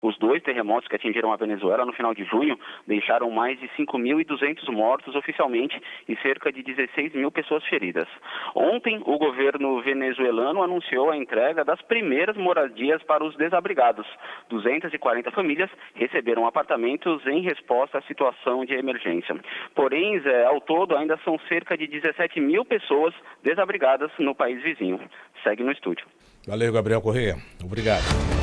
Os 2 terremotos que atingiram a Venezuela no final de junho deixaram mais de 5.200 mortos oficialmente e cerca de 16 mil pessoas feridas. Ontem, o governo venezuelano anunciou a entrega das primeiras moradias para os desabrigados. 240 famílias receberam apartamentos em resposta à situação de emergência. Porém, ao todo, ainda são cerca de 17 mil pessoas desabrigadas no país vizinho. Segue no estúdio. Valeu, Gabriel Corrêa. Obrigado.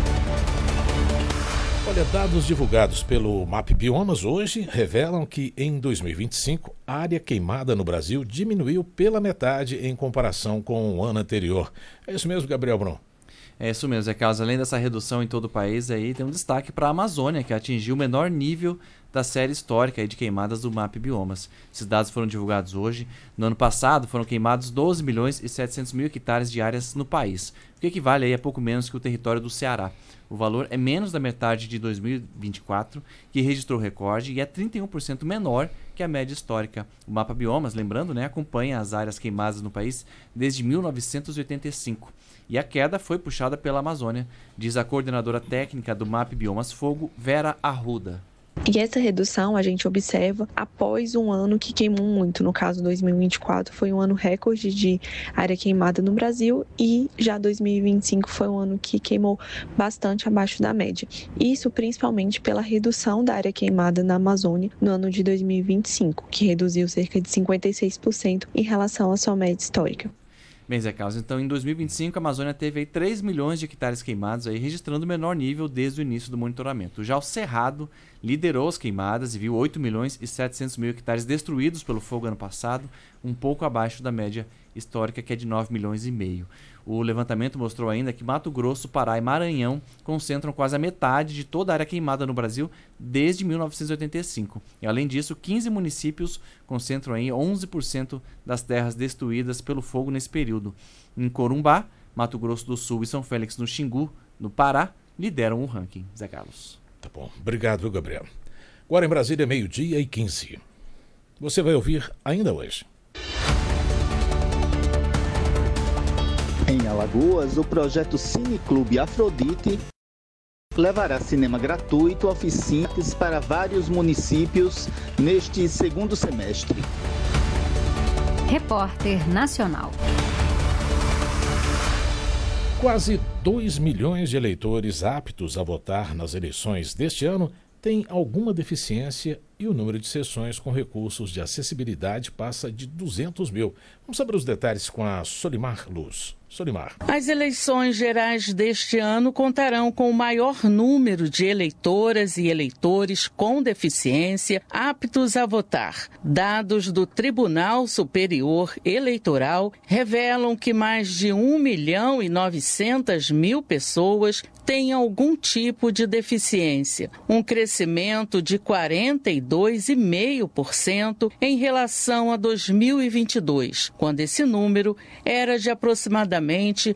Olha, dados divulgados pelo MapBiomas hoje revelam que em 2025 a área queimada no Brasil diminuiu pela metade em comparação com o ano anterior. É isso mesmo, Gabriel Brum? É isso mesmo, Zé Carlos. Além dessa redução em todo o país, aí tem um destaque para a Amazônia, que atingiu o menor nível da série histórica aí de queimadas do MapBiomas. Esses dados foram divulgados hoje. No ano passado foram queimados 12 milhões e 700 mil hectares de áreas no país, o que equivale aí a pouco menos que o território do Ceará. O valor é menos da metade de 2024, que registrou recorde, e é 31% menor que a média histórica. O MapBiomas, lembrando, acompanha as áreas queimadas no país desde 1985. E a queda foi puxada pela Amazônia, diz a coordenadora técnica do MapBiomas Fogo, Vera Arruda. E essa redução a gente observa após um ano que queimou muito. No caso, 2024 foi um ano recorde de área queimada no Brasil e já 2025 foi um ano que queimou bastante abaixo da média. Isso principalmente pela redução da área queimada na Amazônia no ano de 2025, que reduziu cerca de 56% em relação à sua média histórica. Bem, Zé Carlos, então em 2025 a Amazônia teve aí 3 milhões de hectares queimados, aí, registrando o menor nível desde o início do monitoramento. Já o Cerrado liderou as queimadas e viu 8 milhões e 700 mil hectares destruídos pelo fogo ano passado, um pouco abaixo da média histórica, que é de 9 milhões e meio. O levantamento mostrou ainda que Mato Grosso, Pará e Maranhão concentram quase a metade de toda a área queimada no Brasil desde 1985. E, além disso, 15 municípios concentram aí 11% das terras destruídas pelo fogo nesse período. Em Corumbá, Mato Grosso do Sul e São Félix no Xingu, no Pará, lideram o ranking. Zé Carlos. Tá bom. Obrigado, Gabriel. Agora em Brasília, 12:15. Você vai ouvir ainda hoje. Em Alagoas, o projeto Cine Clube Afrodite levará cinema gratuito, oficinas para vários municípios neste segundo semestre. Repórter Nacional. Quase 2 milhões de eleitores aptos a votar nas eleições deste ano têm alguma deficiência e o número de sessões com recursos de acessibilidade passa de 200 mil. Vamos saber os detalhes com a Solimar Luz. Solimar. As eleições gerais deste ano contarão com o maior número de eleitoras e eleitores com deficiência aptos a votar. Dados do Tribunal Superior Eleitoral revelam que mais de 1.900.000 pessoas têm algum tipo de deficiência, um crescimento de 42,5% em relação a 2022, quando esse número era de aproximadamente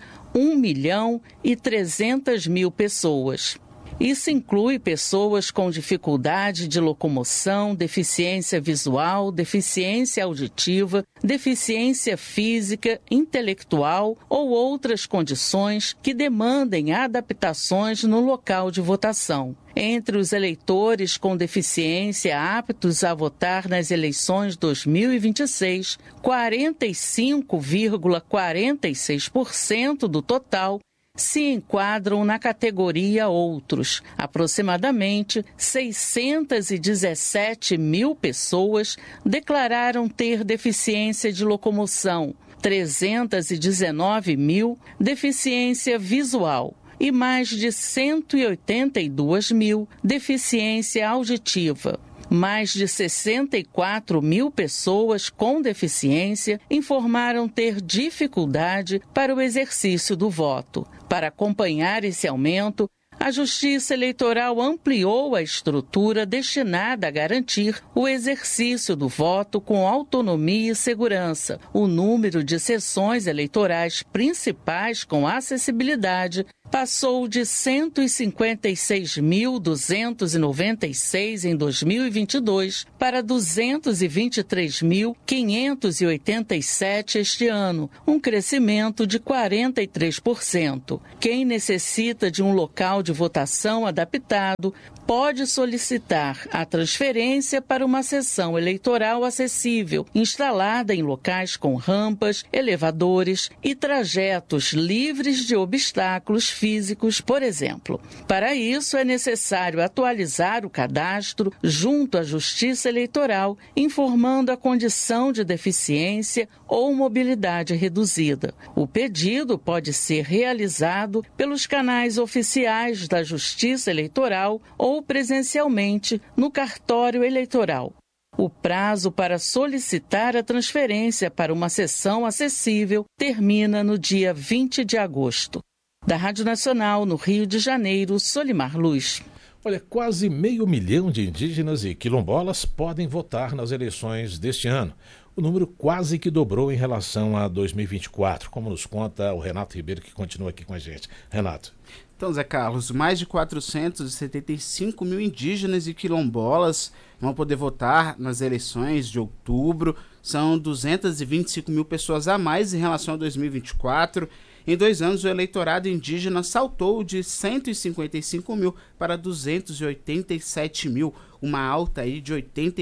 1.300.000 pessoas. Isso inclui pessoas com dificuldade de locomoção, deficiência visual, deficiência auditiva, deficiência física, intelectual ou outras condições que demandem adaptações no local de votação. Entre os eleitores com deficiência aptos a votar nas eleições 2026, 45,46% do total se enquadram na categoria Outros. Aproximadamente 617.000 pessoas declararam ter deficiência de locomoção, 319.000 deficiência visual e mais de 182.000 deficiência auditiva. Mais de 64.000 pessoas com deficiência informaram ter dificuldade para o exercício do voto. Para acompanhar esse aumento, a Justiça Eleitoral ampliou a estrutura destinada a garantir o exercício do voto com autonomia e segurança. O número de sessões eleitorais principais com acessibilidade passou de 156.296 em 2022 para 223.587 este ano, um crescimento de 43%. Quem necessita de um local de votação adaptado pode solicitar a transferência para uma seção eleitoral acessível, instalada em locais com rampas, elevadores e trajetos livres de obstáculos físicos, por exemplo. Para isso, é necessário atualizar o cadastro junto à Justiça Eleitoral, informando a condição de deficiência ou mobilidade reduzida. O pedido pode ser realizado pelos canais oficiais da Justiça Eleitoral ou presencialmente no cartório eleitoral. O prazo para solicitar a transferência para uma seção acessível termina no dia 20 de agosto. Da Rádio Nacional, no Rio de Janeiro, Solimar Luz. Olha, quase 500 mil de indígenas e quilombolas podem votar nas eleições deste ano. O número quase que dobrou em relação a 2024, como nos conta o Renato Ribeiro, que continua aqui com a gente. Renato. Então, Zé Carlos, mais de 475 mil indígenas e quilombolas vão poder votar nas eleições de outubro. São 225 mil pessoas a mais em relação a 2024. Em 2 anos, o eleitorado indígena saltou de 155 mil para 287 mil, uma alta aí de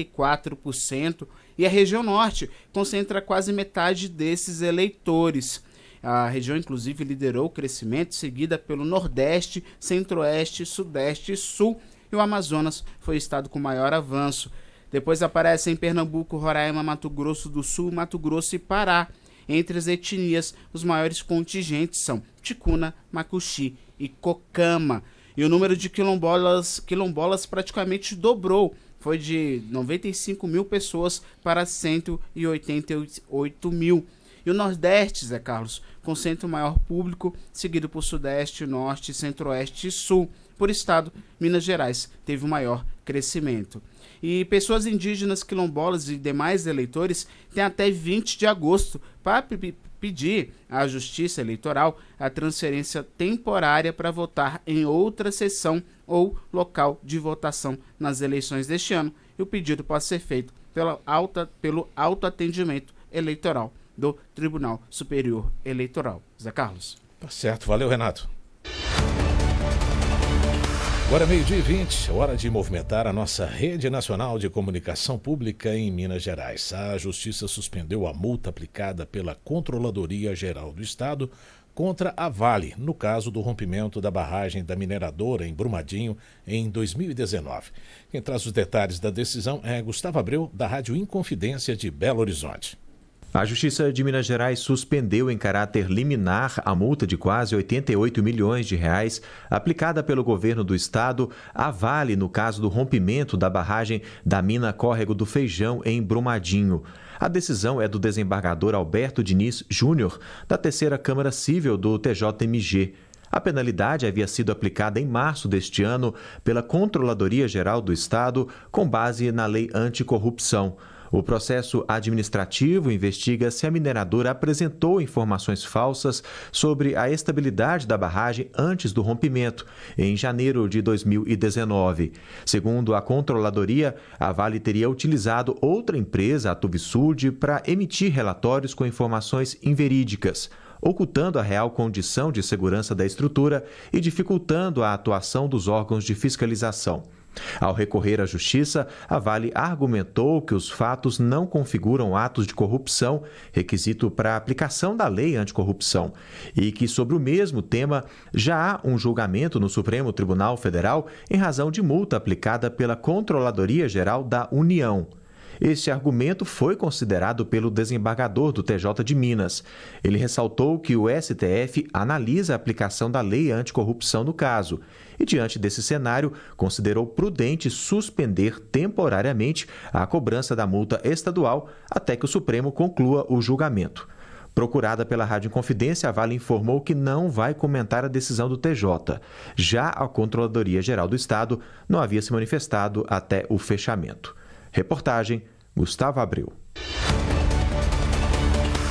84%. E a região norte concentra quase metade desses eleitores. A região, inclusive, liderou o crescimento, seguida pelo Nordeste, Centro-Oeste, Sudeste e Sul. E o Amazonas foi o estado com maior avanço. Depois aparecem Pernambuco, Roraima, Mato Grosso do Sul, Mato Grosso e Pará. Entre as etnias, os maiores contingentes são Ticuna, Macuxi e Cocama. E o número de quilombolas praticamente dobrou. Foi de 95 mil pessoas para 188 mil. E o Nordeste, Zé Carlos, concentra o maior público, seguido por Sudeste, Norte, Centro-Oeste e Sul. Por estado, Minas Gerais teve o maior crescimento. E pessoas indígenas, quilombolas e demais eleitores têm até 20 de agosto para pedir à Justiça Eleitoral a transferência temporária para votar em outra sessão ou local de votação nas eleições deste ano. E o pedido pode ser feito pelo autoatendimento eleitoral do Tribunal Superior Eleitoral. Zé Carlos. Tá certo, valeu, Renato. Agora 12h20, hora de movimentar a nossa rede nacional de comunicação pública em Minas Gerais. A Justiça suspendeu a multa aplicada pela Controladoria Geral do Estado contra a Vale, no caso do rompimento da barragem da mineradora em Brumadinho em 2019. Quem traz os detalhes da decisão é Gustavo Abreu, da Rádio Inconfidência de Belo Horizonte. A Justiça de Minas Gerais suspendeu em caráter liminar a multa de quase 88 milhões de reais aplicada pelo governo do estado à Vale no caso do rompimento da barragem da mina Córrego do Feijão em Brumadinho. A decisão é do desembargador Alberto Diniz Júnior, da Terceira Câmara Cível do TJMG. A penalidade havia sido aplicada em março deste ano pela Controladoria Geral do Estado com base na Lei Anticorrupção. O processo administrativo investiga se a mineradora apresentou informações falsas sobre a estabilidade da barragem antes do rompimento, em janeiro de 2019. Segundo a controladoria, a Vale teria utilizado outra empresa, a Tuvisud, para emitir relatórios com informações inverídicas, ocultando a real condição de segurança da estrutura e dificultando a atuação dos órgãos de fiscalização. Ao recorrer à Justiça, a Vale argumentou que os fatos não configuram atos de corrupção, requisito para a aplicação da Lei Anticorrupção, e que sobre o mesmo tema já há um julgamento no Supremo Tribunal Federal em razão de multa aplicada pela Controladoria Geral da União. Este argumento foi considerado pelo desembargador do TJ de Minas. Ele ressaltou que o STF analisa a aplicação da Lei Anticorrupção no caso e, diante desse cenário, considerou prudente suspender temporariamente a cobrança da multa estadual até que o Supremo conclua o julgamento. Procurada pela Rádio Inconfidência, a Vale informou que não vai comentar a decisão do TJ. Já a Controladoria Geral do Estado não havia se manifestado até o fechamento. Reportagem, Gustavo Abreu.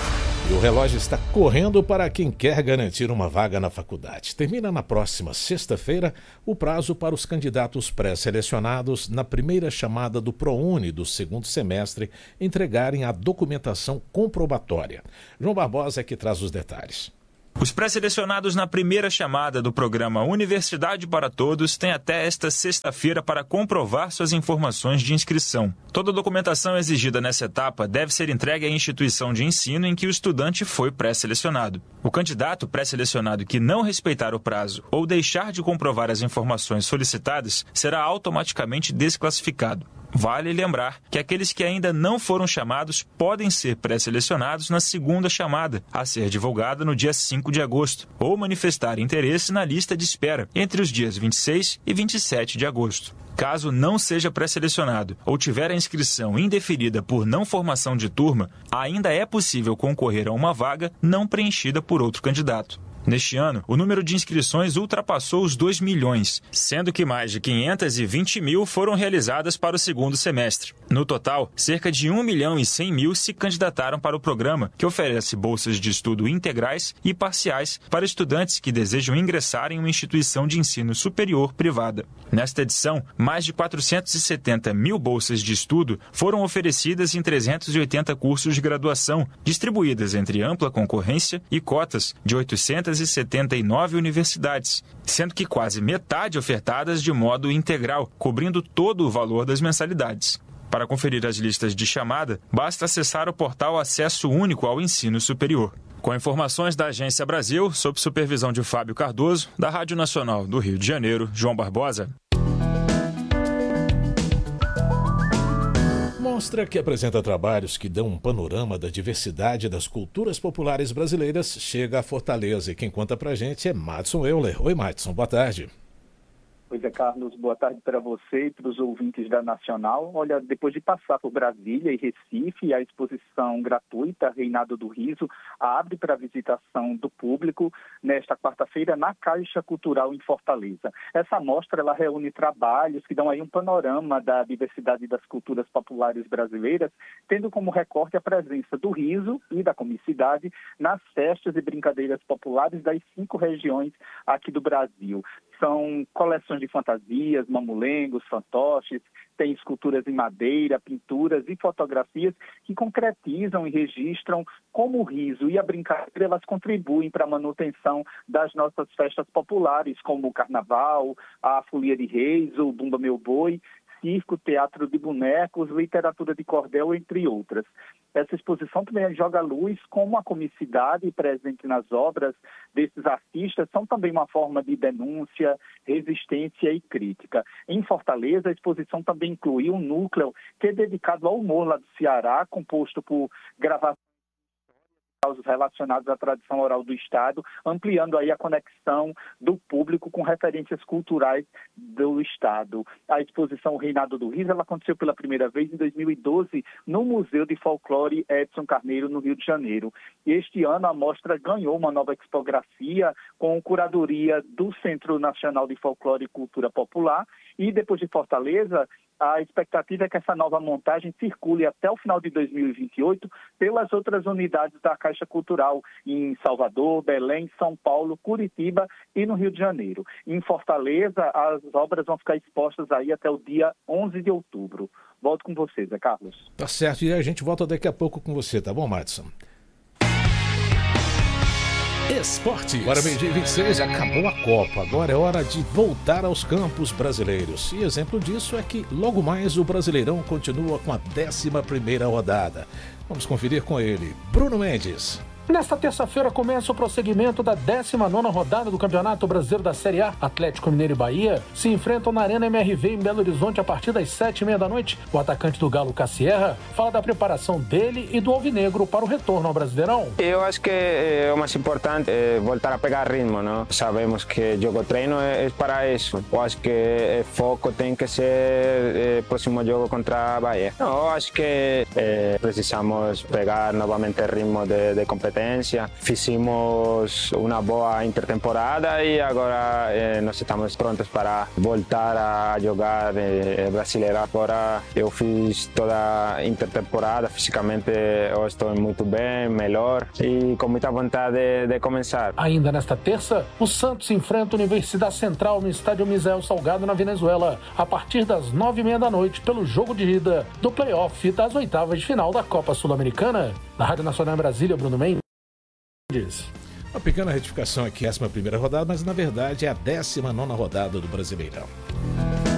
E o relógio está correndo para quem quer garantir uma vaga na faculdade. Termina na próxima sexta-feira o prazo para os candidatos pré-selecionados na primeira chamada do ProUni do segundo semestre entregarem a documentação comprobatória. João Barbosa é que traz os detalhes. Os pré-selecionados na primeira chamada do programa Universidade para Todos têm até esta sexta-feira para comprovar suas informações de inscrição. Toda a documentação exigida nessa etapa deve ser entregue à instituição de ensino em que o estudante foi pré-selecionado. O candidato pré-selecionado que não respeitar o prazo ou deixar de comprovar as informações solicitadas será automaticamente desclassificado. Vale lembrar que aqueles que ainda não foram chamados podem ser pré-selecionados na segunda chamada, a ser divulgada no dia 5 de agosto, ou manifestar interesse na lista de espera entre os dias 26 e 27 de agosto. Caso não seja pré-selecionado ou tiver a inscrição indeferida por não formação de turma, ainda é possível concorrer a uma vaga não preenchida por outro candidato. Neste ano, o número de inscrições ultrapassou os 2 milhões, sendo que mais de 520 mil foram realizadas para o segundo semestre. No total, cerca de 1 milhão e 100 mil se candidataram para o programa, que oferece bolsas de estudo integrais e parciais para estudantes que desejam ingressar em uma instituição de ensino superior privada. Nesta edição, mais de 470 mil bolsas de estudo foram oferecidas em 380 cursos de graduação, distribuídas entre ampla concorrência e cotas de 879 universidades, sendo que quase metade ofertadas de modo integral, cobrindo todo o valor das mensalidades. Para conferir as listas de chamada, basta acessar o portal Acesso Único ao Ensino Superior. Com informações da Agência Brasil, sob supervisão de Fábio Cardoso, da Rádio Nacional do Rio de Janeiro, João Barbosa. Mostra que apresenta trabalhos que dão um panorama da diversidade das culturas populares brasileiras chega a Fortaleza. E quem conta pra gente é Madson Euler. Oi, Madson, boa tarde. Pois é, Carlos, boa tarde para você e para os ouvintes da Nacional. Olha, depois de passar por Brasília e Recife, a exposição gratuita Reinado do Riso abre para visitação do público nesta quarta-feira na Caixa Cultural em Fortaleza. Essa mostra ela reúne trabalhos que dão aí um panorama da diversidade das culturas populares brasileiras, tendo como recorte a presença do riso e da comicidade nas festas e brincadeiras populares das 5 regiões aqui do Brasil. São coleções de fantasias, mamulengos, fantoches, tem esculturas em madeira, pinturas e fotografias que concretizam e registram como o riso e a brincadeira elas contribuem para a manutenção das nossas festas populares, como o Carnaval, a Folia de Reis, o Bumba Meu Boi, circo, teatro de bonecos, literatura de cordel, entre outras. Essa exposição também joga luz como a comicidade presente nas obras desses artistas são também uma forma de denúncia, resistência e crítica. Em Fortaleza, a exposição também inclui um núcleo que é dedicado ao humor lá do Ceará, composto por gravações relacionados à tradição oral do Estado, ampliando aí a conexão do público com referências culturais do Estado. A exposição Reinado do Riso ela aconteceu pela primeira vez em 2012 no Museu de Folclore Edson Carneiro, no Rio de Janeiro. E este ano a mostra ganhou uma nova expografia com curadoria do Centro Nacional de Folclore e Cultura Popular e depois de Fortaleza, a expectativa é que essa nova montagem circule até o final de 2028 pelas outras unidades da Caixa Cultural em Salvador, Belém, São Paulo, Curitiba e no Rio de Janeiro. Em Fortaleza, as obras vão ficar expostas aí até o dia 11 de outubro. Volto com vocês, Zé Carlos. Tá certo, e a gente volta daqui a pouco com você, tá bom, Madson? Esportes. Agora, meio-dia 26, acabou a Copa. Agora é hora de voltar aos campos brasileiros. E exemplo disso é que logo mais o Brasileirão continua com a 11ª rodada. Vamos conferir com ele, Bruno Mendes. Nesta terça-feira começa o prosseguimento da 19ª rodada do Campeonato Brasileiro da Série A. Atlético Mineiro e Bahia se enfrentam na Arena MRV em Belo Horizonte a partir das 7h30 da noite. O atacante do Galo, Cassierra, fala da preparação dele e do Alvinegro para o retorno ao Brasileirão. Eu acho que o mais importante é voltar a pegar ritmo, não? Sabemos que jogo treino é para isso. Eu acho que o foco tem que ser o próximo jogo contra a Bahia. Eu acho que precisamos pegar novamente ritmo de competição competência, fizemos uma boa intertemporada e agora nós estamos prontos para voltar a jogar Brasileiro. Agora eu fiz toda a intertemporada, fisicamente eu estou muito bem, melhor e com muita vontade de começar. Ainda nesta terça, o Santos enfrenta a Universidade Central no estádio Misael Salgado, na Venezuela, a partir das 9h30 da noite, pelo jogo de ida do play-off das oitavas de final da Copa Sul-Americana. Na Rádio Nacional em Brasília, Bruno Mendes. Uma pequena retificação aqui, 11ª rodada, mas na verdade é a 19ª rodada do Brasileirão.